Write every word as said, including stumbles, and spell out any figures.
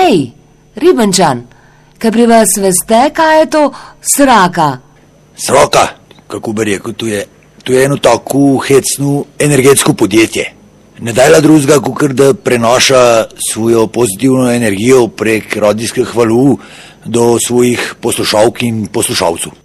Ej, Ribenčan, kaj pri vas veste, kaj je to sraka? Sraka, kako bi rekel, to je, to je eno tako hecno energetsko podjetje. Ne dajla drugega, kakor da prenaša svojo pozitivno energijo prek radijskih valov do svojih poslušalk in poslušalcev.